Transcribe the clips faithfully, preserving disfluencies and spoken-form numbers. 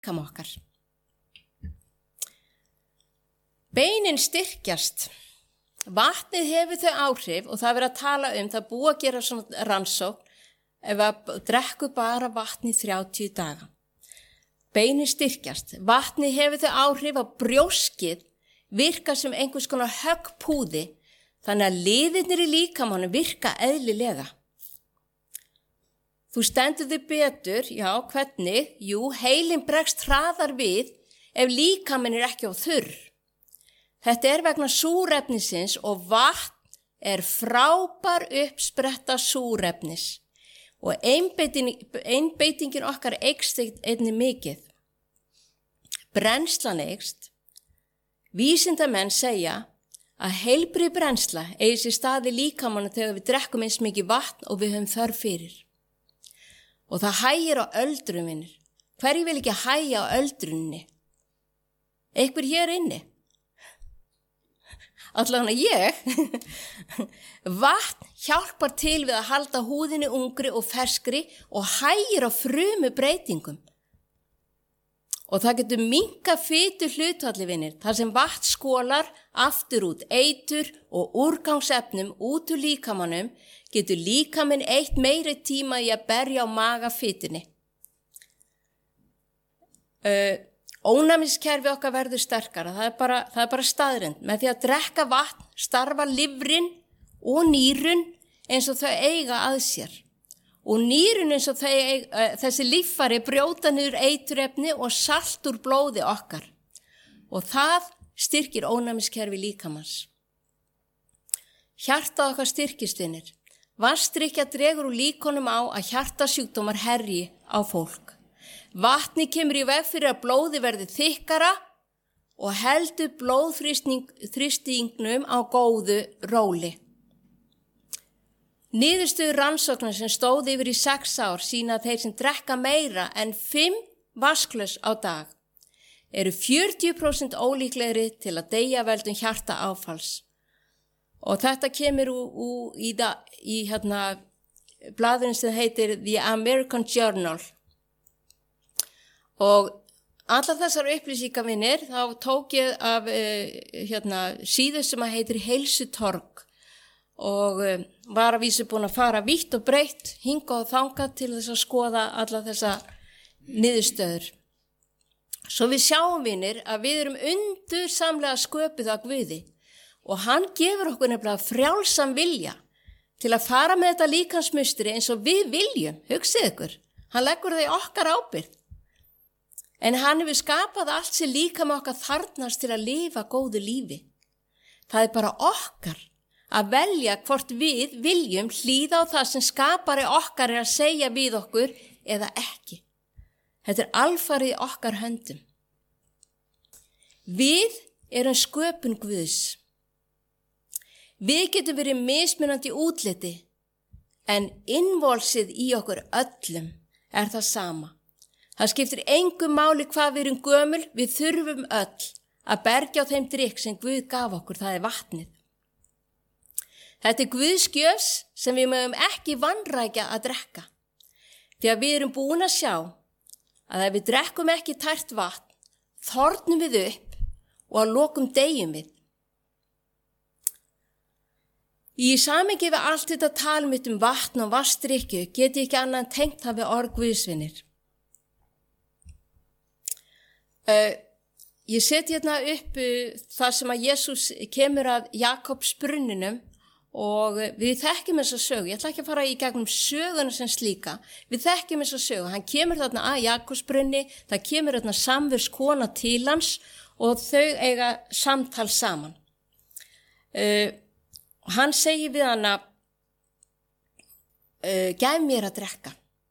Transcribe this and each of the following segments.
líkama okkar. Beinin styrkjast. Vatnið hefur þau áhrif og það er verið að tala um, það er búið að gera svona rannsókn ef að drekku bara vatni þrjátíu daga. Beinin styrkjast. Vatnið hefur þau áhrif að brjóskið virka sem einhvers konar höggpúði, þannig að liðirnir í líkamanum virka eðlilega. Þú stendur þig betur, já, hvernig? Jú, heilinn bregst hraðar við ef líkaminn er ekki á þurr. Þetta er vegna súrefnisins og vatn er frábær uppspretta súrefnis og einbeiting, einbeitingin okkar eykst einnig mikið. Brennslan eykst. Vísindamenn segja að heilbrigð brennsla eigi sér stað í líkamanum þegar við drekkum eins mikið vatn og við höfum þörf fyrir. Og það hægir á öldrun, vinir. Hverju vil ekki hægja á öldrunni? Einhver hér inni? Allavega ég. Vatn hjálpar til við að halda húðinni ungri og ferskri og hægir á frumubreytingum. Og það getur minnkað fitu hlutfalli, vinir, þar sem vatn skólar aftur út eitur og úrgangsefnum út úr líkamanum, getur líkaminn eitt meiri tíma í að berja á maga fitunni. Uh, ónæmiskerfi okkar verður sterkara, það er bara, það er bara staðreynd. Með því að drekka vatn starfa lifrin og nýrun eins og þau eiga að sér. Og nýrun eins og þau, uh, þessi líffæri brjóta niður eiturefni og salt úr blóði okkar. Og það styrkir ónæmiskerfi líkamans. Hjartað okkar styrkist, vinir. Vatnsdrykkja dregur úr líkunum á að hjartasjúkdómar herji á fólk. Vatni kemur í veg fyrir að blóði verði þykkara og heldur blóðþrýstingnum á góðu róli. Niðurstöður rannsóknar sem stóð yfir í sex ár sýna að þeir sem drekka meira en fimm vatnsglös á dag eru fjörutíu prósent ólíklegri til að deyja völdum hjartaáfalls. Og þetta kemur úr, úr í, da, í hérna, blaðurinn sem heitir The American Journal. Og allar þessar upplýsingar, vinir, þá tók ég af uh, hérna, síðu sem heitir Heilsutorg og uh, var að vísu búin að fara vítt og breytt, hinga og þanga til þess að skoða allar þessa niðurstöður. Svo við sjáum, vinir, að við erum undursamlega sköpuð af Guði. Og hann gefur okkur nefnilega frjálsan vilja til að fara með þetta líkamsmustri eins og við viljum, hugsið ykkur. Hann leggur það í okkar ábyrgð. En hann hefur skapað allt sem líkama okkar þarfnast til að lifa góðu lífi. Það er bara okkar að velja hvort við viljum hlýða á það sem skapari okkar er að segja við okkur eða ekki. Þetta er alfarið í okkar höndum. Við erum sköpun Guðs. Við getum verið mismunandi útliti, en innvolsið í okkur öllum er það sama. Það skiptir engu máli hvað við erum gömul, við þurfum öll að bergja á þeim drykk sem Guð gaf okkur, það er vatnið. Þetta er Guðs gjöf sem við mögum ekki vanrækja að drekka. Því að við erum búin að sjá að ef við drekkum ekki tært vatn, þornum við upp og að lokum deyjum við. Í samhengi við allt þetta tal mitt um vatn og vatnsdrykkju get ég ekki annað en tengt það við orð Guðsvinir. Uh, ég seti hérna upp uh, þar sem að Jesús kemur að Jakobs brunninum og uh, við þekkjum þessa sögu. Ég ætla ekki að fara í gegnum söguna sem slíka. Við þekkjum þessa sögu. Hann kemur þarna að Jakobs brunni, það kemur þarna samverskona til hans og þau eiga samtal saman. Uh, Og hann segir við hana, uh, gef mér að drekka.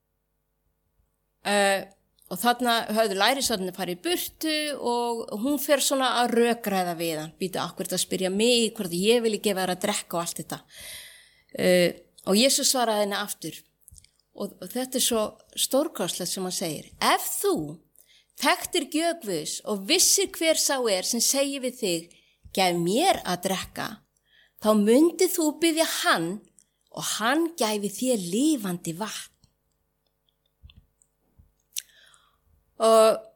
Uh, og þarna höfðu lærisveinarnir farið í burtu og hún fer svona að rökræða við hann. Býtu akkur að spyrja mig, hvort ég vilji gefa þér að drekka og allt þetta. Uh, og Jesús svaraði henni aftur. Og, og þetta er svo stórkostlegt sem hann segir. Ef þú þekktir gjöf Guðs og vissir hver sá er sem segir við þig, gef mér að drekka, þá myndi þú biðja hann og hann gæfi þér lifandi vatn. Og